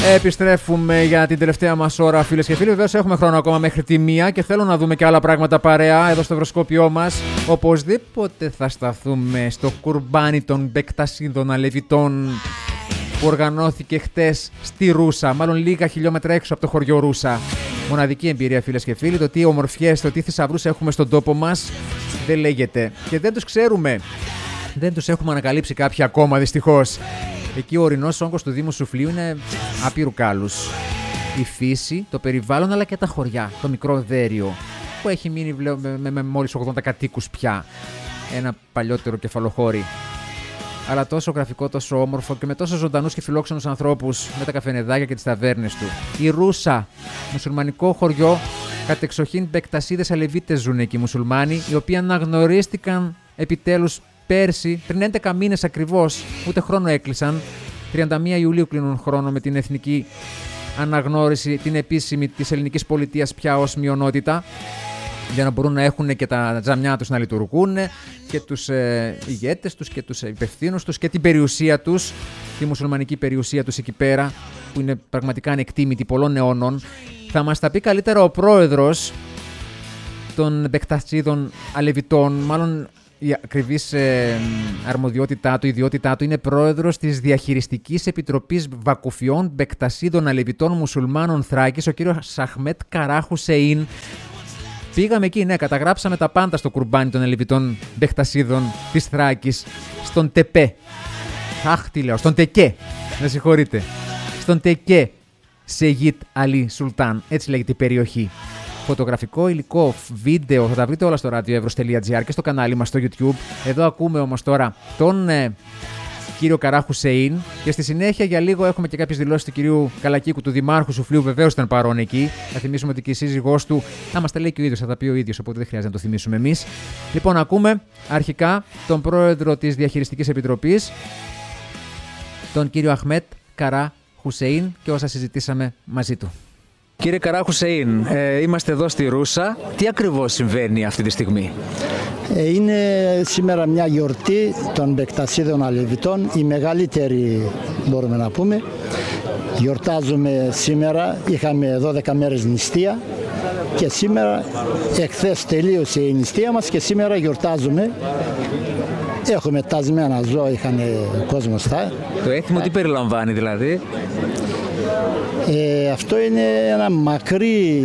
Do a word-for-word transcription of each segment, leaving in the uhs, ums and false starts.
Επιστρέφουμε για την τελευταία μας ώρα, φίλες και φίλοι. Βεβαίως έχουμε χρόνο ακόμα μέχρι τη μία και θέλω να δούμε και άλλα πράγματα παρέα εδώ στο ευρωσκόπιό μας. Οπωσδήποτε θα σταθούμε στο κουρμπάνι των Μπεκτασίδων Αλεβιτών που οργανώθηκε χτες στη Ρούσα, μάλλον λίγα χιλιόμετρα έξω από το χωριό Ρούσα. Μοναδική εμπειρία, φίλες και φίλοι. Το τι ομορφιές, το τι θησαυρούς έχουμε στον τόπο μας δεν λέγεται. Και δεν τους ξέρουμε. Δεν τους έχουμε ανακαλύψει κάποια ακόμα, δυστυχώς. Εκεί ο ορεινός όγκος του Δήμου Σουφλίου είναι άπειρου κάλους. Η φύση, το περιβάλλον αλλά και τα χωριά, το μικρό Δέριο που έχει μείνει με, με, με μόλις ογδόντα κατοίκους πια. Ένα παλιότερο κεφαλοχώρι. Αλλά τόσο γραφικό, τόσο όμορφο και με τόσο ζωντανούς και φιλόξενους ανθρώπους με τα καφενεδάκια και τις ταβέρνες του. Η Ρούσα, μουσουλμανικό χωριό, κατεξοχήν Μπεκτασίδες Αλεβίτες ζουν εκεί οι μουσουλμάνοι, οι οποίοι αναγνωρίστηκαν επιτέλους πέρσι, πριν έντεκα μήνες ακριβώς, ούτε χρόνο έκλεισαν. τριάντα μία Ιουλίου κλείνουν χρόνο με την εθνική αναγνώριση, την επίσημη της ελληνικής πολιτείας πια ως μειονότητα, για να μπορούν να έχουν και τα τζαμιά τους να λειτουργούν και τους ε, ηγέτες τους και τους υπευθύνους τους και την περιουσία τους, τη μουσουλμανική περιουσία τους εκεί πέρα, που είναι πραγματικά ανεκτήμητη πολλών αιώνων. Θα μας τα πει καλύτερα ο πρόεδρος των Μπεκτασίδων Αλεβιτών, μάλλον η ακριβής ε, αρμοδιότητά του, η ιδιότητά του είναι πρόεδρος της Διαχειριστικής Επιτροπής Βακουφιών Μπεκτασίδων Αλεβιτών Μουσουλμάνων Θράκης, ο κύριος Αχμέτ Καρά Χουσέιν. Πήγαμε εκεί, ναι, καταγράψαμε τα πάντα στο κουρμπάνι των Αλεβιτών Μπεκτασίδων της Θράκης, στον Τεπέ. Αχ, τι λέω, στον Τεκέ, με συγχωρείτε. Στον Τεκέ Σεγίτ Αλί Σουλτάν, έτσι λέγεται η περιοχή. Φωτογραφικό υλικό, βίντεο, θα τα βρείτε όλα στο ράδιο εύρος τελεία τζι άρ και στο κανάλι μας στο YouTube. Εδώ ακούμε όμως τώρα τον ε, κύριο Καρά Χουσέιν και στη συνέχεια για λίγο έχουμε και κάποιες δηλώσεις του κυρίου Καλακίκου, του Δημάρχου Σουφλίου, βεβαίως ήταν παρόν εκεί. Θα θυμίσουμε ότι και η σύζυγός του, θα μας τα λέει και ο ίδιος, θα τα πει ο ίδιος, οπότε δεν χρειάζεται να το θυμίσουμε εμείς. Λοιπόν, ακούμε αρχικά τον πρόεδρο της Διαχειριστικής Επιτροπής, τον κύριο Αχμέτ Καρά Χουσέιν, και όσα συζητήσαμε μαζί του. Κύριε Καρά Χουσέιν, ε, είμαστε εδώ στη Ρούσα. Τι ακριβώς συμβαίνει αυτή τη στιγμή? Ε, είναι σήμερα μια γιορτή των Μπεκτασίδων Αλεβιτών, η μεγαλύτερη μπορούμε να πούμε. Γιορτάζουμε σήμερα, είχαμε δώδεκα μέρες νηστεία και σήμερα, εχθές τελείωσε η νηστεία μας και σήμερα γιορτάζουμε. Έχουμε τασμένα ζώα, είχαν κόσμο στα. Το έθιμο τι περιλαμβάνει δηλαδή? Ε, αυτό είναι ένα μακρύ,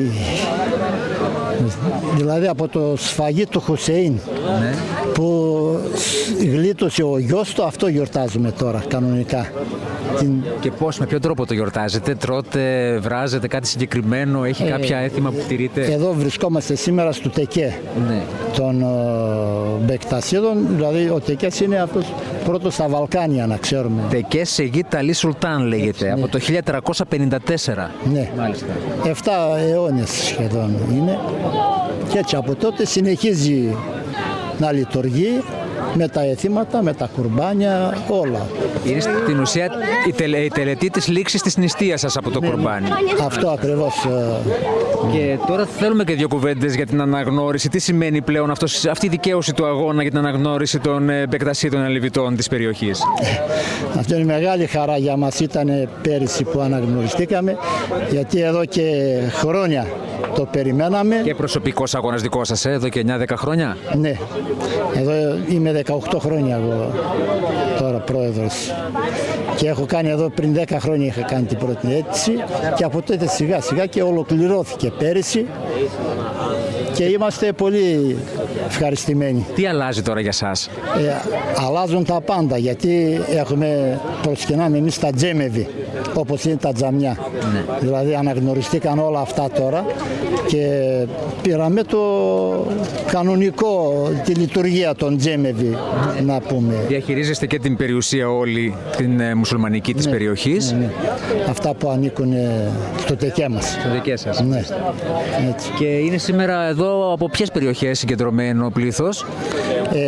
δηλαδή από το σφαγί του Χουσέιν, ναι, που γλίτωσε ο γιος του, αυτό γιορτάζουμε τώρα κανονικά. Και πώς, με ποιο τρόπο το γιορτάζετε? Τρώτε, βράζετε κάτι συγκεκριμένο, έχει ε, κάποια έθιμα που τηρείτε? Εδώ βρισκόμαστε σήμερα στο Τεκέ, ναι, των uh, Μπεκτασίδων, δηλαδή ο Τεκές είναι αυτός πρώτος στα Βαλκάνια, να ξέρουμε. Τεκέ Σεγίτ Αλί Σουλτάν λέγεται, ναι, από το χίλια τετρακόσια πενήντα τέσσερα. Ναι, μάλιστα. Εφτά αιώνες σχεδόν είναι και έτσι από τότε συνεχίζει να λειτουργεί με τα αιτήματα, με τα κουρμπάνια, όλα. Είναι στην ουσία η, τελε, η τελετή της λήξης της νηστείας σας από το ναι, κουρμπάνι. Αυτό ακριβώς. Και τώρα θέλουμε και δύο κουβέντες για την αναγνώριση. Τι σημαίνει πλέον αυτός, αυτή η δικαίωση του αγώνα για την αναγνώριση των Μπεκτασίδων Αλεβιτών της περιοχής? Αυτό είναι μεγάλη χαρά για μας. Ήταν πέρυσι που αναγνωριστήκαμε, γιατί εδώ και χρόνια το περιμέναμε. Και προσωπικός αγώνας δικό σας, ε, εδώ και εννιά δέκα χρόνια. Ναι, εδώ είμαι δεκαοκτώ χρόνια εγώ τώρα πρόεδρος και έχω κάνει εδώ πριν δέκα χρόνια, είχα κάνει την πρώτη αίτηση και από τότε σιγά σιγά και ολοκληρώθηκε πέρυσι και είμαστε πολύ ευχαριστημένοι. Τι αλλάζει τώρα για σας? Ε, αλλάζουν τα πάντα, γιατί έχουμε, προσκυνάμε εμείς τα τζέμεβι, όπως είναι τα τζαμιά. Ναι. Δηλαδή αναγνωριστήκαν όλα αυτά τώρα και πήραμε το κανονικό, τη λειτουργία των τζέμεβι, ναι, να πούμε. Διαχειρίζεστε και την περιουσία όλη την ε, μουσουλμανική της, ναι, περιοχής. Ναι, ναι. Αυτά που ανήκουν ε, στο Τεκέ μας. Στο Τεκέ σας. Ναι. Έτσι. Και είναι σήμερα εδώ από ποιες περιοχές συγκεντρωμένο πλήθος? Ε,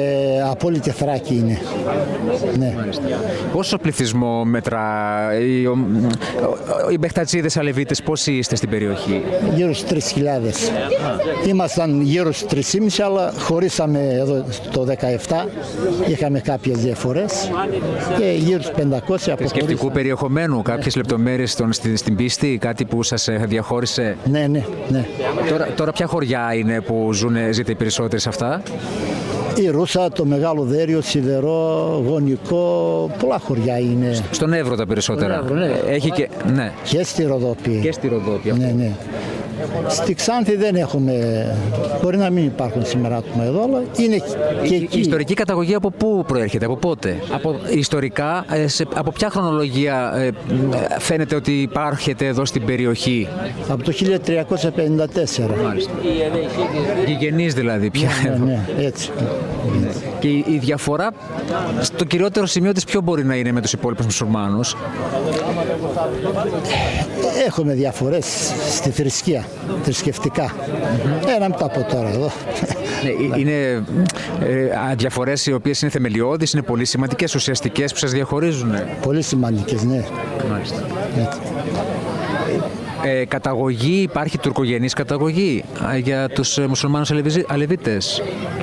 απόλυτη Θράκη είναι. Ναι. Πόσο πληθυσμό μετρά οι, ο, οι Μπεχτατζίδες Αλεβίτες, πόσοι είστε στην περιοχή? Γύρω στους τρεις χιλιάδες. Ήμασταν γύρω στους τρεις και μισό, αλλά χωρίσαμε εδώ το δεκαεπτά. Είχαμε κάποιες διαφορές και γύρω στους πεντακόσια αποχωρήσαμε. Θρησκευτικού περιεχομένου, κάποιες λεπτομέρειες στον, στην, στην πίστη, κάτι που σας διαχώρισε? Ναι, ναι, ναι. Τώρα, τώρα ποια χωριά είναι που ζουν, ζείτε οι περισσότεροι σε αυτά? Η Ρούσα, το Μεγάλο Δέριο, Σιδερό, Γονικό, πολλά χωριά είναι. Στον Εύρο τα περισσότερα. Εύρο, ναι. Έχει και, ναι. Και στη Ροδόπη. Και στη Ροδόπη. Ναι, ναι. Στη Ξάνθη δεν έχουμε, μπορεί να μην υπάρχουν σήμερα άτομα εδώ, αλλά είναι και η, εκεί. Η ιστορική καταγωγή από πού προέρχεται, από πότε? Από, ιστορικά, σε, από ποια χρονολογία ε, φαίνεται ότι υπάρχετε εδώ στην περιοχή? Από το χίλια τριακόσια πενήντα τέσσερα. Μάλιστα. Γηγενείς δηλαδή πια. Ναι, ναι, έτσι. Ναι. Και η, η διαφορά στο κυριότερο σημείο της ποιο μπορεί να είναι με τους υπόλοιπους μουσουλμάνους? Έχουμε διαφορές στη θρησκεία, θρησκευτικά. Mm-hmm. Ένα μετά από τώρα εδώ. Ναι, είναι ε, διαφορές οι οποίες είναι θεμελιώδεις, είναι πολύ σημαντικές, ουσιαστικές που σας διαχωρίζουν. Πολύ σημαντικές, ναι. Μάλιστα. Ε, καταγωγή, υπάρχει τουρκογενής καταγωγή για τους μουσουλμάνους Αλεβίτες?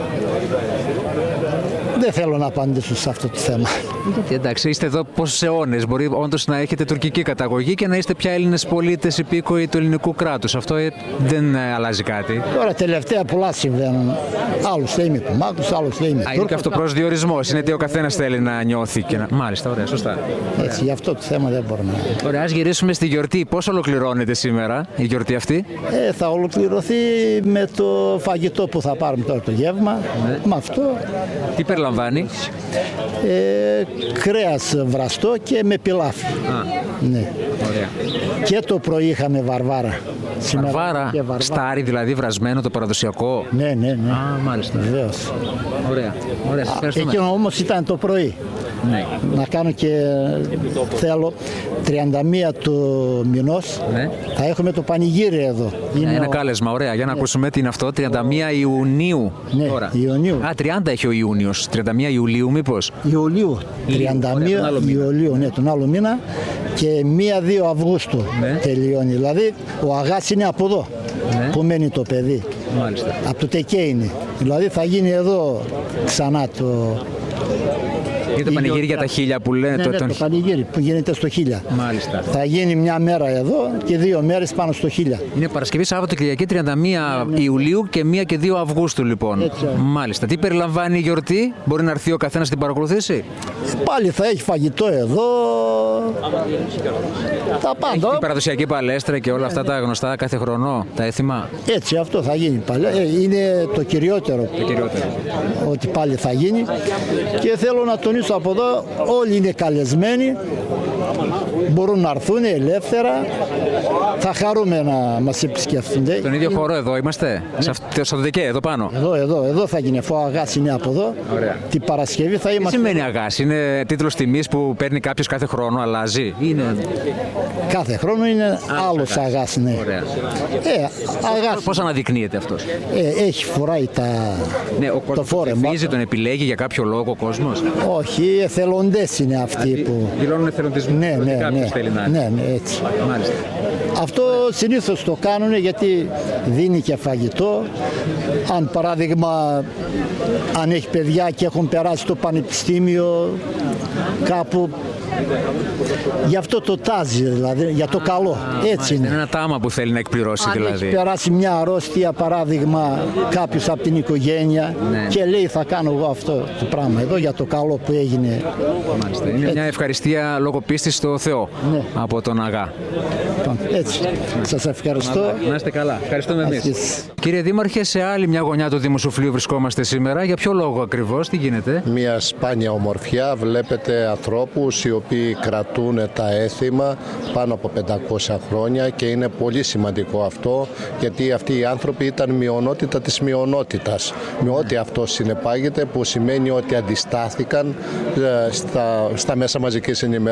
Δεν θέλω να απαντήσω σε αυτό το θέμα. Γιατί εντάξει, είστε εδώ πόσους αιώνες. Μπορεί όντως να έχετε τουρκική καταγωγή και να είστε πια Έλληνες πολίτες υπήκοοι του ελληνικού κράτους. Αυτό ε, δεν ε, αλλάζει κάτι. Τώρα τελευταία πολλά συμβαίνουν. Άλλος λέει είμαι Πομάκος, άλλος λέει είμαι Τούρκος. Είναι και αυτό προσδιορισμός. Είναι ότι ο καθένας θέλει να νιώθει. Και να... Μάλιστα, ωραία, σωστά. Έτσι, γι' αυτό το θέμα δεν μπορούμε. Ωραία, ας γυρίσουμε στη γιορτή. Πώς ολοκληρώνεται σήμερα η γιορτή αυτή? Ε, θα ολοκληρωθεί με το φαγητό που θα πάρουμε τώρα το γεύμα. Ναι. Με αυτό. Τι περιλαμβάνει? Ε, κρέας βραστό και με πιλάφι. Α, ναι. Ωραία. Και το πρωί είχαμε βαρβάρα. Βαρβάρα, βαρβάρα, στάρι δηλαδή βρασμένο, το παραδοσιακό. Ναι, ναι, ναι. Α, μάλιστα. Βεβαίως. Ωραία. Ωραία, σας ευχαριστούμε. Εκείνο όμως ήταν το πρωί. Ναι. Να κάνω και θέλω τριάντα μία του μηνός, ναι. Θα έχουμε το πανηγύρι εδώ. Είναι ένα ο... κάλεσμα, ωραία. Για να ναι. ακούσουμε τι είναι αυτό. τριάντα μία Ιουνίου. Ναι, τώρα. Ιουνίου. Α, τριάντα έχει ο Ιούνιος. τριάντα μία Ιουλίου μήπως? Ιουλίου. τριάντα μία Ιουλίου, ναι, τον άλλο μήνα. Και μία δύο Αυγούστου ναι. τελειώνει. Δηλαδή ο Αγάς είναι από εδώ ναι. που μένει το παιδί. Μάλιστα. Από το Τεκέ είναι. Δηλαδή θα γίνει εδώ ξανά το... Είναι το πανηγύρι για τα χίλια που λένε. Ναι, το, ναι, τον... το πανηγύρι που γίνεται στο χίλια. Μάλιστα. Θα γίνει μια μέρα εδώ και δύο μέρες πάνω στο χίλια. Είναι Παρασκευή, Σάββατο, Κυριακή, τριάντα μία ναι, ναι. Ιουλίου και μία και δύο Αυγούστου λοιπόν. Έτσι. Μάλιστα. Τι περιλαμβάνει η γιορτή, μπορεί να έρθει ο καθένας να την παρακολουθήσει? Πάλι θα έχει φαγητό εδώ. Τα πάντα. Έχει την παραδοσιακή παλέστρα και όλα αυτά τα γνωστά κάθε χρόνο, τα έθιμα. Έτσι, αυτό θα γίνει πάλι. Είναι το κυριότερο. Το κυριότερο. Ότι πάλι θα γίνει. Και θέλω να τονίσω από εδώ, όλοι είναι καλεσμένοι. Μπορούν να έρθουν ελεύθερα. Θα χαρούμε να μας επισκεφτούνται. Στον ίδιο χώρο εδώ είμαστε, ναι. στο ΔΕΚΕ, εδώ πάνω. Εδώ, εδώ, εδώ θα γίνει, αφού ο Αγάς είναι από εδώ. Ωραία. Την Παρασκευή θα είμαστε. Τι σημαίνει Αγάς, είναι τίτλος τιμής που παίρνει κάποιος κάθε χρόνο, αλλάζει? Είναι... Κάθε χρόνο είναι Α, άλλος Αγάς, αγάς ναι. Ωραία. Ε, αγάς... Πώς αναδεικνύεται αυτός? Ε, έχει φοράει τα... Ναι, ο το φόρεμα. Ψηφίζει, τον επιλέγει για κάποιο λόγο ο κόσμος? Όχι, εθελοντές είναι αυτοί Α, που... Δηλώνουν εθελοντισμό. Ναι, ναι, ναι, θέλει να ναι, ναι, έτσι. Μάλιστα. Αυτό συνήθως το κάνουν γιατί δίνει και φαγητό. Αν παράδειγμα, αν έχει παιδιά και έχουν περάσει το πανεπιστήμιο κάπου, γι' αυτό το τάζει, δηλαδή, για το Α, καλό. Έτσι είναι. Είναι ένα τάμα που θέλει να εκπληρώσει. Αν δηλαδή. έχει περάσει μια αρρώστια, παράδειγμα, κάποιος από την οικογένεια ναι. και λέει θα κάνω εγώ αυτό το πράγμα εδώ για το καλό που έγινε. Μάλιστα. Είναι έτσι. Μια ευχαριστία λόγω πίστης στο Θεό ναι. από τον Αγά. Έτσι. Σας ευχαριστώ. Να είστε καλά. Ευχαριστούμε εμείς. Κύριε Δήμαρχε, σε άλλη μια γωνιά του Δήμου Σουφλίου βρισκόμαστε σήμερα. Για ποιο λόγο ακριβώς, τι γίνεται? Μια σπάνια ομορφιά. Βλέπετε ανθρώπους οι οποίοι κρατούν τα έθιμα πάνω από πεντακόσια χρόνια και είναι πολύ σημαντικό αυτό, γιατί αυτοί οι άνθρωποι ήταν μειονότητα της μειονότητας, με ό,τι αυτό συνεπάγεται, που σημαίνει ότι αντιστάθηκαν στα, στα μέσα μαζικής ενημέρωσης,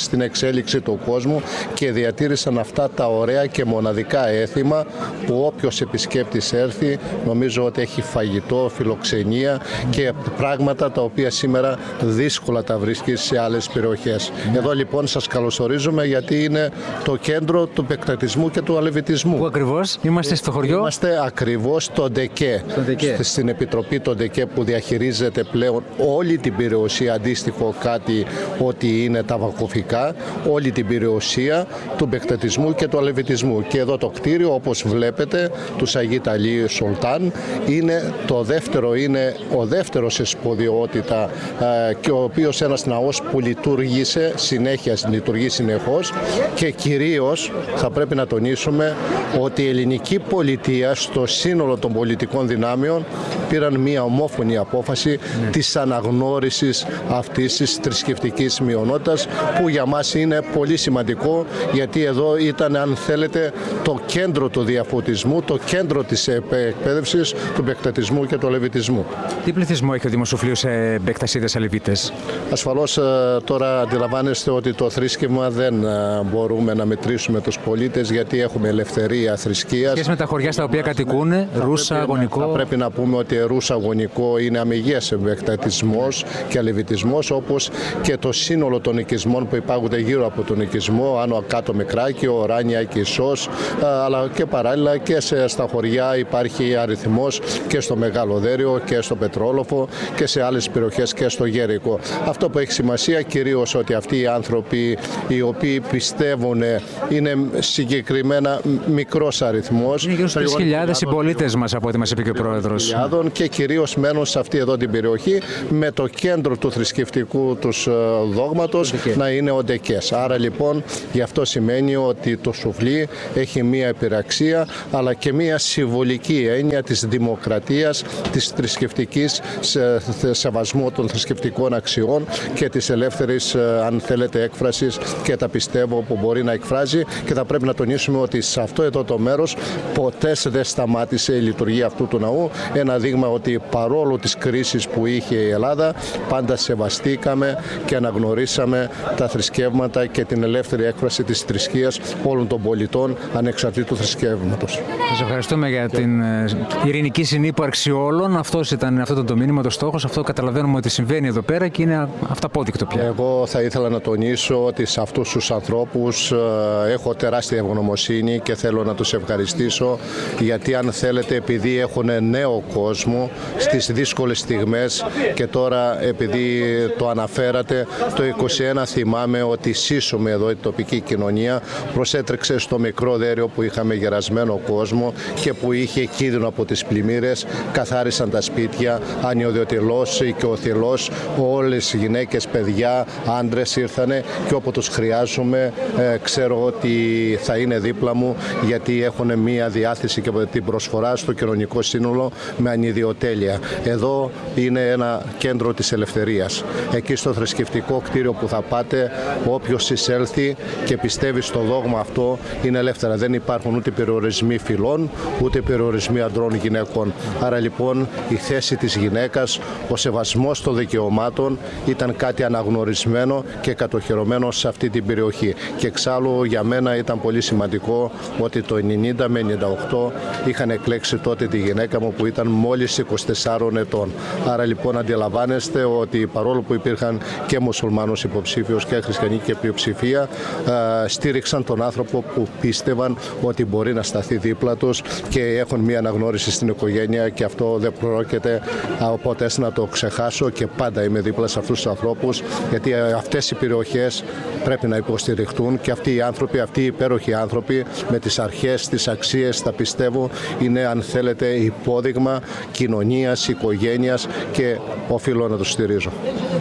στην εξέλιξη του κόσμου και διατήρησαν αυτά τα ωραία και μοναδικά έθιμα που όποιος επισκέπτης έρθει νομίζω ότι έχει φαγητό, φιλοξενία και πράγματα τα οποία σήμερα δύσκολα τα βρίσκει σε άλλες περιοχές. Εδώ λοιπόν σας καλωσορίζουμε γιατί είναι το κέντρο του επεκτατισμού και του αλεβιτισμού. Πού ακριβώς είμαστε στο χωριό? Είμαστε ακριβώς στο ΝΤΕΚΕ, στην Επιτροπή το ΝΤΕΚΕ που διαχειρίζεται πλέον όλη την περιουσία, αντίστοιχο κάτι ότι είναι τα βακοφικά, όλη την περιουσία του επεκτατισμού και του αλεβιτισμού. Και εδώ το κτίριο, όπως βλέπετε, του Σαγίτ Αλή Σουλτάν, είναι το δεύτερο, είναι ο δεύτερος σε σπουδαιότητα και ο οποίος ένας ναός που λειτουργήσε συνέχεια, λειτουργεί συνεχώς και κυρίως θα πρέπει να τονίσουμε ότι η ελληνική πολιτεία στο σύνολο των πολιτικών δυνάμεων πήραν μια ομόφωνη απόφαση ναι. της αναγνώρισης αυτής της θρησκευτικής μειονότητας που για μας είναι πολύ σημαντικό γιατί εδώ ήταν, αν θέλετε, το κέντρο του διαφωτισμού, το κέντρο της εκπαίδευσης του μπεκτατισμού και του αλεβιτισμού. Τι πληθυσμό έχει ο Δήμος Σουφλίου σε μπεκτασίδες αλεβίτες? Ασφαλώς τώρα αντιλαμβάνεστε ότι το θρήσκευμα δεν μπορούμε να μετρήσουμε τους πολίτες γιατί έχουμε ελευθερία θρησκείας. Σχέση με τα χωριά στα οποία κατοικούν, Ρούσα, Αγωνικό. Θα πρέπει να πούμε ότι Ρούσα, Αγωνικό είναι αμυγές μπεκτατισμός και αλεβιτισμός, όπως και το σύνολο των οικισμών που υπάρχουν γύρω από τον οικισμό, Άνω Κάτω Μικράκιο, Ράνια και Ισός, αλλά και παράλληλα και σε, στα χωριά υπάρχει αριθμός και στο Μεγάλο Δέριο και στο Πετρόλοφο και σε άλλες περιοχές και στο Γέρικο. Αυτό που έχει σημασία κυρίως ότι αυτοί οι άνθρωποι οι οποίοι πιστεύουν είναι συγκεκριμένα μικρός αριθμός. Είναι γύρω στους τρεις χιλιάδες συμπολίτες μας από ό,τι μας είπε και ο Πρόεδρος. Και κυρίως μένουν σε αυτή εδώ την περιοχή με το κέντρο του θρησκευτικού τους δόγματος να είναι ο ΝΤΕΚΕΣ. Άρα λοιπόν γι' αυτό σημαίνει ότι το Σουφλί έχει μία επειραξία αλλά και μία συμβολική έννοια της δημοκρατίας, της θρησκευτικής σε, σεβασμού των θρησκευτικών αξιών και της ελεύθερης, αν θέλετε, έκφρασης και τα πιστεύω που μπορεί να εκφράζει και θα πρέπει να τονίσουμε ότι σε αυτό εδώ το μέρος ποτέ δεν σταμάτησε η λειτουργία αυτού του ναού. Ένα δείγμα ότι παρόλο τις κρίσεις που είχε η Ελλάδα πάντα σεβαστήκαμε και αναγνωρίσαμε τα θρησκεύματα και την ελεύθερη έκφραση της θρησκείας όλων των πολιτών ανεξαρτήτου θρησκεύματος. Σας ευχαριστούμε για την ειρηνική συνύπαρξη όλων. Αυτός ήταν, αυτό ήταν το μήνυμα, το στόχος. Αυτό καταλαβαίνουμε ότι συμβαίνει εδώ πέρα και είναι αυταπόδεικτο πια. Εγώ θα ήθελα να τονίσω ότι σε αυτούς τους ανθρώπους έχω τεράστια ευγνωμοσύνη και θέλω να τους ευχαριστήσω γιατί, αν θέλετε, επειδή έχουν νέο κόσμο στις δύσκολες στιγμές και τώρα επειδή το αναφέρατε, το είκοσι ένα θυμάμαι ότι σύσσωμε εδώ η τοπική κοινωνία προσέτρεξε στο Μικρό Δέριο που είχαμε γερασμένο κόσμο και που είχε κίνδυνο από τις πλημμύρες, καθάρισαν τα σπίτια, ανιωδιοτελώς και ο θελός, όλες οι γυναίκες, παιδιά, άντρες ήρθανε και όπου τους χρειάζομαι ε, ξέρω ότι θα είναι δίπλα μου γιατί έχουν μία διάθεση και την προσφορά στο κοινωνικό σύνολο με ανιδιοτέλεια. Εδώ είναι ένα κέντρο της ελευθερίας. Εκεί στο θρησκευτικό κτίριο που θα πάτε, όποιος εισέλθει και πιστεύει στο δόγμα αυτό είναι ελεύθερα. Δεν υπάρχουν ούτε περιορισμοί φυλών, ούτε περιορισμοί ανδρών γυναικών. Άρα λοιπόν η θέση της γυναίκας, ο σεβασμός των δικαιωμάτων ήταν κάτι αναγνωρισμένο και κατοχυρωμένο σε αυτή την περιοχή. Και εξάλλου για μένα ήταν πολύ σημαντικό ότι το ενενήντα με ενενήντα οκτώ είχαν εκλέξει τότε τη γυναίκα μου που ήταν μόλις είκοσι τεσσάρων ετών. Άρα λοιπόν αντιλαμβάνεστε ότι παρόλο που υπήρχαν και μουσουλμάνους υποψήφιους και χριστιανοί και πλειοψηφία, στήριξαν τον άνθρωπο που πίστευαν ότι μπορεί να σταθεί δίπλα τους και έχουν μια αναγνώριση στην οικογένεια και αυτό δεν πρόκειται ποτέ να το ξεχάσω και πάντα είμαι δίπλα σε αυτούς τους ανθρώπους γιατί αυτές οι περιοχές πρέπει να υποστηριχτούν και αυτοί οι άνθρωποι, αυτοί οι υπέροχοι άνθρωποι με τις αρχές, τις αξίες, τα πιστεύω είναι, αν θέλετε, υπόδειγμα κοινωνίας, οικογένειας και οφείλω να τους στηρίζω.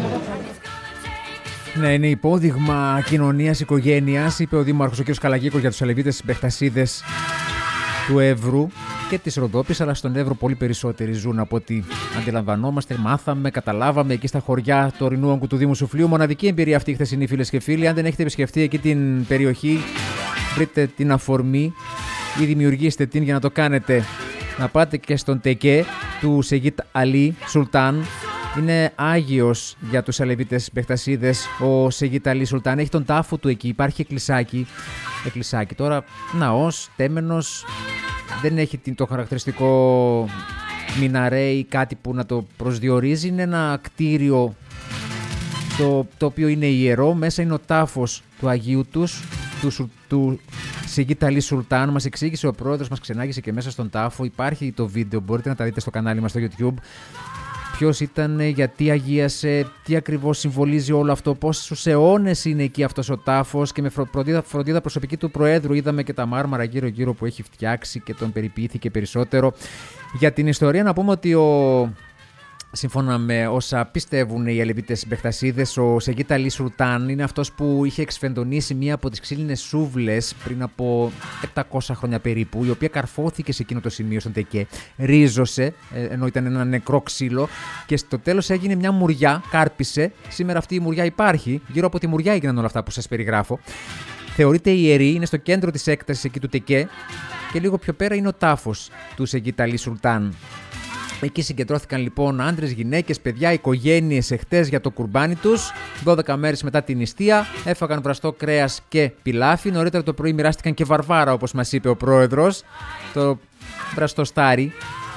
Ναι, είναι υπόδειγμα κοινωνίας, οικογένειας, είπε ο Δήμαρχος ο κ. Καλαγίκος για τους αλεβίτες στις μπεκτασίδες του Εύρου και της Ροδόπης, αλλά στον Εύρο πολύ περισσότεροι ζουν από ό,τι αντιλαμβανόμαστε, μάθαμε, καταλάβαμε εκεί στα χωριά του ορεινού όγκου του Δήμου Σουφλίου. Μοναδική εμπειρία αυτή η χθεσινή, φίλες και φίλοι. Αν δεν έχετε επισκεφτεί εκεί την περιοχή, βρείτε την αφορμή ή δημιουργήστε την για να το κάνετε. Να πάτε και στον ΤΕΚΕ του Σαγίτ Αλή Σουλτάν. Είναι άγιος για τους Αλεβίτες Μπεχτασίδες ο Σεγίτ Αλή Σουλτάν. Έχει τον τάφο του εκεί, υπάρχει εκκλησάκι. εκκλησάκι. Τώρα ναός, τέμενος, δεν έχει το χαρακτηριστικό μιναρέ ή κάτι που να το προσδιορίζει. Είναι ένα κτίριο το, το οποίο είναι ιερό. Μέσα είναι ο τάφος του Αγίου τους, του, του Σεγίτ Αλή Σουλτάν. Μας εξήγησε ο πρόεδρος, μας ξενάγησε και μέσα στον τάφο. Υπάρχει το βίντεο, μπορείτε να τα δείτε στο κανάλι μας στο YouTube. Ποιος ήταν, γιατί αγίασε, τι ακριβώς συμβολίζει όλο αυτό, πόσους αιώνες είναι εκεί αυτός ο τάφος, και με φροντίδα, φροντίδα προσωπική του Προέδρου είδαμε και τα μάρμαρα γύρω-γύρω που έχει φτιάξει και τον περιποιήθηκε περισσότερο. Για την ιστορία να πούμε ότι ο... σύμφωνα με όσα πιστεύουν οι Αλεβίτες Μπεχτασίδες, ο Σεγίτ Αλή Σουλτάν είναι αυτός που είχε εξφεντονίσει μία από τις ξύλινες σούβλες πριν από επτακόσια χρόνια περίπου, η οποία καρφώθηκε σε εκείνο το σημείο στον Τεκέ, ρίζωσε, ενώ ήταν ένα νεκρό ξύλο, και στο τέλος έγινε μια μουριά, κάρπισε. Σήμερα αυτή η μουριά υπάρχει, γύρω από τη μουριά έγιναν όλα αυτά που σας περιγράφω. Θεωρείται ιερή, είναι στο κέντρο της έκτασης εκεί του Τεκέ, και λίγο πιο πέρα είναι ο τάφος του Σεγίτ Αλή Σουλτάν. Εκεί συγκεντρώθηκαν λοιπόν άντρες, γυναίκες, παιδιά, οικογένειες εχθές για το κουρμπάνι τους. δώδεκα μέρες μετά την νηστεία έφαγαν βραστό κρέας και πιλάφι. Νωρίτερα το πρωί μοιράστηκαν και βαρβάρα, όπως μας είπε ο πρόεδρος, το βραστό στάρι.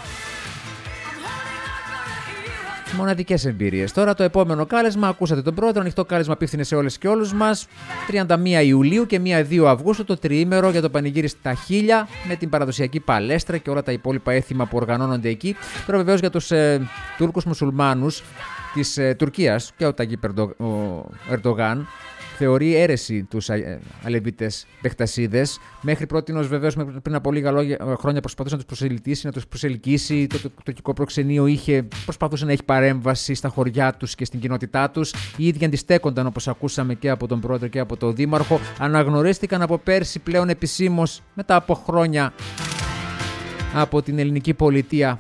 Μοναδικές εμπειρίες. Τώρα το επόμενο κάλεσμα, ακούσατε τον πρόεδρο, ανοιχτό κάλεσμα απίφθινε σε όλες και όλους μας. τριάντα μία Ιουλίου και μία δύο Αυγούστου, το τριήμερο για το πανηγύρι στα Χίλια, με την παραδοσιακή παλέστρα και όλα τα υπόλοιπα έθιμα που οργανώνονται εκεί. Τώρα βεβαίως για τους ε, Τούρκους μουσουλμάνους της ε, Τουρκίας και ο Ταγίπ Ερντογάν θεωρεί αίρεση τους Αλεβίτες Μπεχτασίδες. Μέχρι πρότινος, βεβαίως, πριν από λίγα χρόνια προσπαθούσε να τους προσελκύσει, να τους προσελκύσει. Το, το, το τουρκικό προξενείο είχε, προσπαθούσε να έχει παρέμβαση στα χωριά τους και στην κοινότητά τους. Οι ίδιοι αντιστέκονταν, όπως ακούσαμε και από τον πρόεδρο και από τον δήμαρχο. Αναγνωρίστηκαν από πέρσι πλέον επισήμως, μετά από χρόνια, από την ελληνική πολιτεία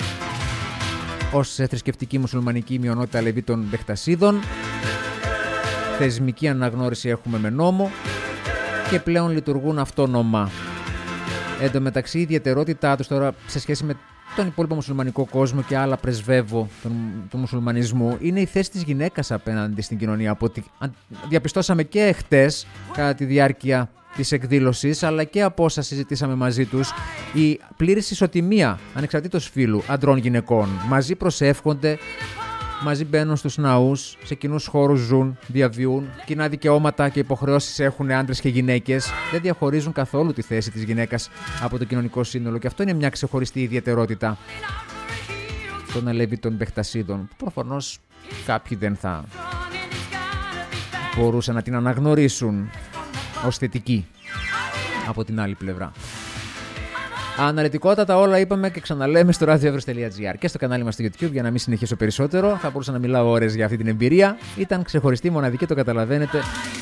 ως θρησκευτική μουσουλμανική μειονότητα Αλεβίτων Μπεχτασίδων. Θεσμική αναγνώριση έχουμε με νόμο και πλέον λειτουργούν αυτόνομα. Εν τω μεταξύ, η ιδιαιτερότητά τους τώρα σε σχέση με τον υπόλοιπο μουσουλμανικό κόσμο και άλλα πρεσβεύω του μουσουλμανισμού είναι η θέση της γυναίκας απέναντι στην κοινωνία. Από ότι διαπιστώσαμε και χτες κατά τη διάρκεια της εκδήλωσης, αλλά και από όσα συζητήσαμε μαζί τους, η πλήρης ισοτιμία ανεξαρτήτως φύλου αντρών γυναικών. Μαζί προσεύχονται, μαζί μπαίνουν στους ναούς, σε κοινούς χώρους ζουν, διαβιούν, κοινά δικαιώματα και υποχρεώσεις έχουν άντρες και γυναίκες. Δεν διαχωρίζουν καθόλου τη θέση της γυναίκας από το κοινωνικό σύνολο, και αυτό είναι μια ξεχωριστή ιδιαιτερότητα των Αλεβίτων Μπεχτασίδων, που προφανώς κάποιοι δεν θα μπορούσαν να την αναγνωρίσουν ως θετική από την άλλη πλευρά. Αναλυτικότατα όλα είπαμε και ξαναλέμε στο radioevros τελεία gr και στο κανάλι μας στο YouTube, για να μην συνεχίσω περισσότερο. Θα μπορούσα να μιλάω ώρες για αυτή την εμπειρία. Ήταν ξεχωριστή, μοναδική, το καταλαβαίνετε.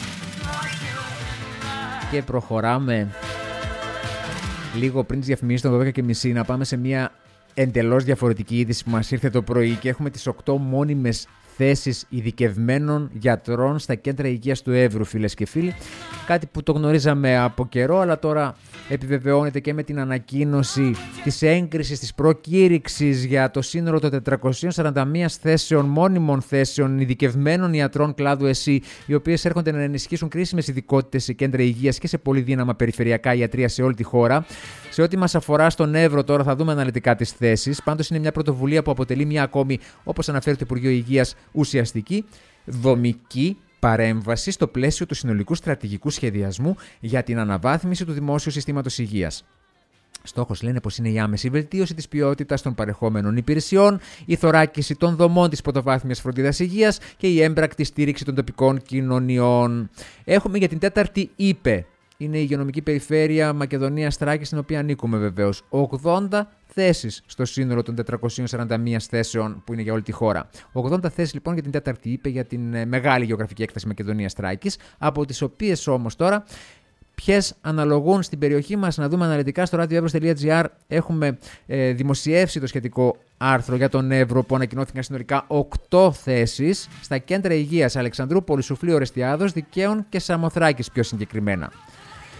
Και προχωράμε λίγο πριν τις διαφημίσεις των δώδεκα και μισή να πάμε σε μια εντελώς διαφορετική είδηση που μας ήρθε το πρωί, και έχουμε τις οκτώ μόνιμες θέσεις ειδικευμένων γιατρών στα κέντρα υγείας του Εύρου, φίλες και φίλοι. Κάτι που το γνωρίζαμε από καιρό, αλλά τώρα επιβεβαιώνεται και με την ανακοίνωση της έγκρισης της προκήρυξης για το σύνολο των τετρακοσίων σαράντα μία θέσεων, μόνιμων θέσεων ειδικευμένων ιατρών κλάδου ΕΣΥ, οι οποίες έρχονται να ενισχύσουν κρίσιμες ειδικότητες σε κέντρα υγείας και σε πολύ δύναμα περιφερειακά ιατρία σε όλη τη χώρα. Σε ό,τι μας αφορά στον Εύρο, τώρα θα δούμε αναλυτικά τις θέσεις. Πάντως είναι μια πρωτοβουλία που αποτελεί μια ακόμη, όπως αναφέρει το Υπουργείο Υγείας, ουσιαστική δομική παρέμβαση στο πλαίσιο του συνολικού στρατηγικού σχεδιασμού για την αναβάθμιση του δημόσιου συστήματος υγείας. Στόχος, λένε, πως είναι η άμεση βελτίωση της ποιότητας των παρεχόμενων υπηρεσιών, η θωράκιση των δομών της πρωτοβάθμιας φροντίδας υγείας και η έμπρακτη στήριξη των τοπικών κοινωνιών. Έχουμε για την τέταρτη ΥΠΕ. Είναι η υγειονομική περιφέρεια Μακεδονίας Θράκης, στην οποία ανήκουμε βεβαίως. ογδόντα θέσεις στο σύνολο των τετρακοσίων σαράντα μία θέσεων που είναι για όλη τη χώρα. ογδόντα θέσεις λοιπόν για την τέταρτη ΥΠΕ, για την μεγάλη γεωγραφική έκταση Μακεδονίας Θράκης, από τις οποίες όμως τώρα ποιες αναλογούν στην περιοχή μας, να δούμε αναλυτικά στο radioevros τελεία gr. Έχουμε ε, δημοσιεύσει το σχετικό άρθρο για τον Εύρο, που ανακοινώθηκαν συνολικά οκτώ θέσεις στα κέντρα υγείας Αλεξανδρούπολης, Σουφλίου, Ορεστιάδος, Δικαίων και Σαμοθράκης πιο συγκεκριμένα.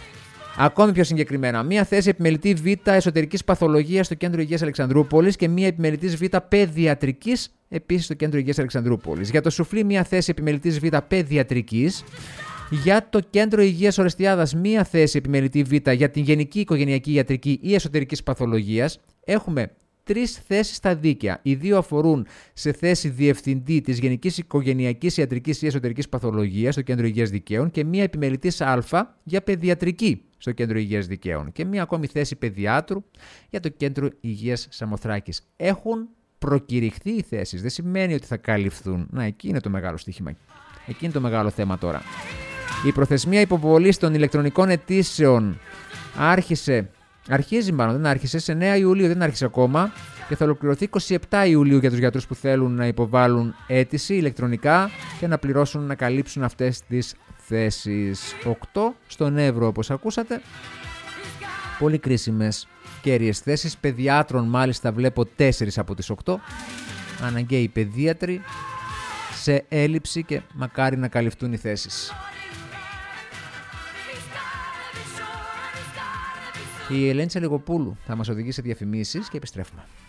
Ακόμη πιο συγκεκριμένα, μία θέση επιμελητή Β εσωτερικής παθολογίας στο Κέντρο Υγείας Αλεξανδρούπολης και μία επιμελητής Β παιδιατρικής επίσης στο Κέντρο Υγείας Αλεξανδρούπολης. Για το Σουφλί, μία θέση επιμελητής Β παιδιατρικής. Για το Κέντρο Υγείας Ορεστιάδας, μία θέση επιμελητή Β για την Γενική Οικογενειακή Ιατρική ή Εσωτερικής Παθολογίας. Έχουμε τρεις θέσεις στα δίκαια. Οι δύο αφορούν σε θέση διευθυντή της Γενικής Οικογενειακής Ιατρικής ή Εσωτερικής Παθολογίας στο Κέντρο Υγείας Δικαίων και μία επιμελητής Α για παιδιατρική στο Κέντρο Υγείας Δικαίων και μία ακόμη θέση παιδιάτρου για το Κέντρο Υγείας Σαμοθράκης. Έχουν προκηρυχθεί οι θέσεις. Δεν σημαίνει ότι θα καλυφθούν. Να, εκεί είναι το μεγάλο στοίχημα. Εκεί είναι το μεγάλο θέμα τώρα. Η προθεσμία υποβολής των ηλεκτρονικών αιτήσεων άρχισε, αρχίζει μάλλον, δεν άρχισε, σε εννέα Ιουλίου, δεν άρχισε ακόμα και θα ολοκληρωθεί είκοσι επτά Ιουλίου για τους γιατρούς που θέλουν να υποβάλουν αίτηση ηλεκτρονικά και να πληρώσουν, να καλύψουν αυτές τις θέσεις. οκτώ στον Εύρο, όπως ακούσατε. Πολύ κρίσιμες κέρυες θέσεις. Παιδιάτρων μάλιστα βλέπω τέσσερις από τις οκτώ. Αναγκαίοι παιδίατροι σε έλλειψη και μακάρι να καλυφθούν οι θέσεις. Η Ελένη Τσαλιγοπούλου θα μας οδηγήσει σε διαφημίσεις και επιστρέφουμε.